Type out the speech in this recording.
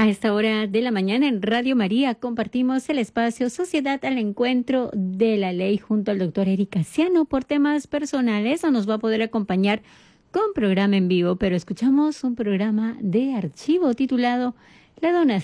A esta hora de la mañana en Radio María compartimos el espacio Sociedad al Encuentro de la Ley junto al doctor Eric Casiano. Por temas personales no nos va a poder acompañar con programa en vivo, pero escuchamos un programa de archivo titulado La donación